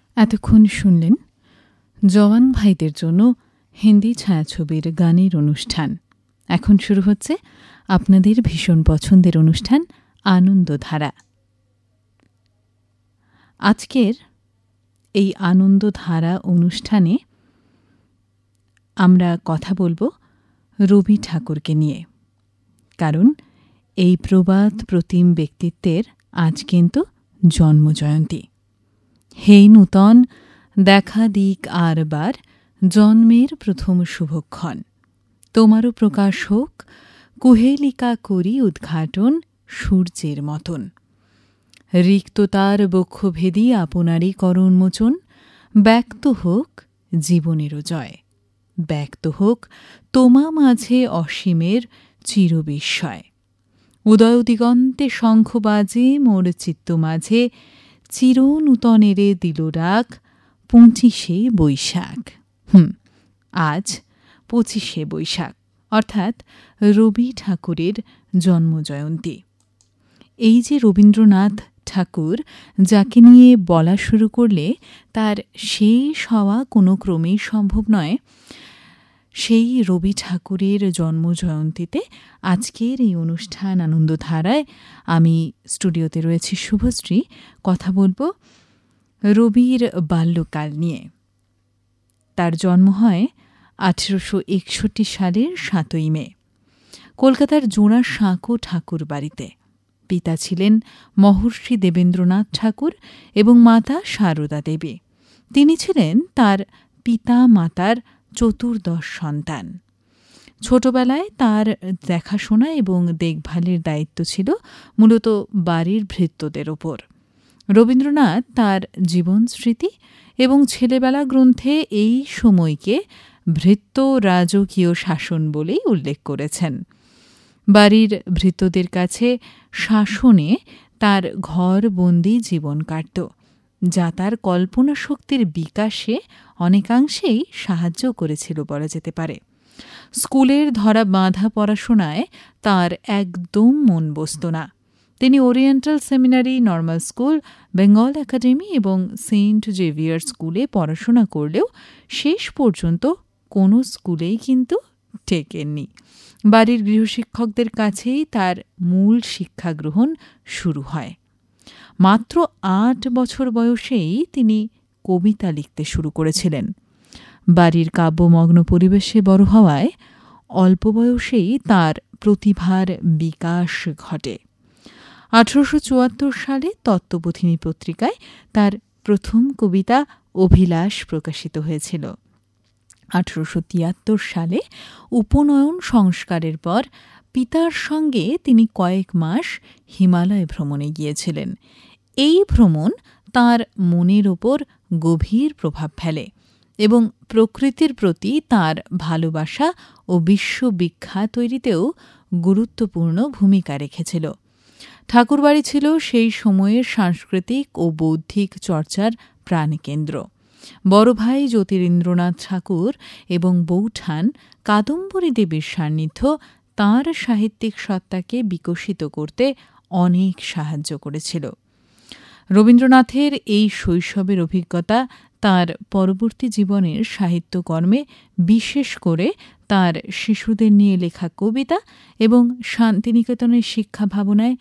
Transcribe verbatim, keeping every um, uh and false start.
এতক্ষণ শুনলেন জওয়ান ভাইদের জন্য হিন্দি ছায়াছবির গানের অনুষ্ঠান। এখন শুরু হচ্ছে আপনাদের ভীষণ পছন্দের অনুষ্ঠান আনন্দধারা। আজকের এই আনন্দধারা অনুষ্ঠানে আমরা কথা বলবো রবি ঠাকুরকে নিয়ে, কারণ এই প্রবাদ প্রতিম ব্যক্তিত্বের আজ কিন্তু জন্মজয়ন্তী। হেই নূতন দেখা দিক আর বার, জন্মের প্রথম শুভক্ষণ। তোমারও প্রকাশ হোক, কুহেলিকা করি উদ্ঘাটন সূর্যের মতন। রিক্ততার বক্ষভেদী আপনারই করুণমোচন, ব্যক্ত হোক জীবনেরও জয়। ব্যক্ত হোক তোমা মাঝে অসীমের চিরবিস্ময়। উদয় দিগন্তে শঙ্খ বাজে মোর চিত্ত মাঝে, চিরনূতনেরে দিল ডাক পঁচিশে বৈশাখ। হুম আজ পঁচিশে বৈশাখ, অর্থাৎ রবি ঠাকুরের জন্মজয়ন্তী। এই যে রবীন্দ্রনাথ ঠাকুর, যাকে নিয়ে বলা শুরু করলে তার শেষ হওয়া কোনো ক্রমেই সম্ভব নয়, সেই রবি ঠাকুরের জন্মজয়ন্তীতে আজকের এই অনুষ্ঠান আনন্দধারায় আমি স্টুডিওতে রয়েছি শুভশ্রী। কথা বলবো রবির বাল্যকাল নিয়ে। তার জন্ম হয় আঠেরোশো একষট্টি সালের সাতই মে কলকাতার জোড়া সাঁকো ঠাকুর বাড়িতে। পিতা ছিলেন মহর্ষি দেবেন্দ্রনাথ ঠাকুর এবং মাতা সারদা দেবী। তিনি ছিলেন তার পিতা মাতার চতুর্দশ সন্তান। ছোটবেলায় তার দেখাশোনা এবং দেখভালের দায়িত্ব ছিল মূলত বাড়ির ভৃত্যদের ওপর। রবীন্দ্রনাথ তার জীবন স্মৃতি এবং ছেলেবেলা গ্রন্থে এই সময়কে ভৃত্য রাজকীয় শাসন বলেই উল্লেখ করেছেন। বাড়ির ভৃত্যদের কাছে শাসনে তার ঘরবন্দি জীবন কাটত, যা তার কল্পনা শক্তির বিকাশে অনেকাংশেই সাহায্য করেছিল বলা যেতে পারে। স্কুলের ধরা বাঁধা পড়াশোনায় তার একদম মন বসত না। তিনি oriental seminary, normal school, Bengal academy এবং সেন্ট জেভিয়ার স্কুলে পড়াশোনা করলেও শেষ পর্যন্ত কোনো স্কুলেই কিন্তু টেকেননি। বাড়ির গৃহশিক্ষকদের কাছেই তার মূল শিক্ষা গ্রহণ শুরু হয়। মাত্র আট বছর বয়সেই তিনি কবিতা লিখতে শুরু করেছিলেন। বাড়ির কাব্যমগ্ন পরিবেশে বড় হওয়ায় অল্প বয়সেই তার প্রতিভার বিকাশ ঘটে। আঠারোশো চুয়াত্তর সালে তত্ত্ববোধিনী পত্রিকায় তার প্রথম কবিতা অভিলাষ প্রকাশিত হয়েছিল। আঠারোশো তিয়াত্তর সালে উপনয়ন সংস্কারের পর পিতার সঙ্গে তিনি কয়েক মাস হিমালয় ভ্রমণে গিয়েছিলেন। এই ভ্রমণ তার মনের ওপর গভীর প্রভাব ফেলে এবং প্রকৃতির প্রতি তার ভালোবাসা ও বিশ্ববিখ্যাত তৈরিতেও গুরুত্বপূর্ণ ভূমিকা রেখেছিল। ঠাকুরবাড়ি ছিল সেই সময়ের সাংস্কৃতিক ও বৌদ্ধিক চর্চার প্রাণকেন্দ্র। বড় ভাই জ্যোতিরিন্দ্রনাথ ঠাকুর এবং বৌঠান কাদম্বরী দেবীর সান্নিধ্য তাঁর সাহিত্যিক সত্তাকে বিকশিত করতে অনেক সাহায্য করেছিল। রবীন্দ্রনাথের এই শৈশবের অভিজ্ঞতা তাঁর পরবর্তী জীবনের সাহিত্যকর্মে, বিশেষ করে তাঁর শিশুদের নিয়ে লেখা কবিতা এবং শান্তিনিকেতনের শিক্ষা ভাবনায়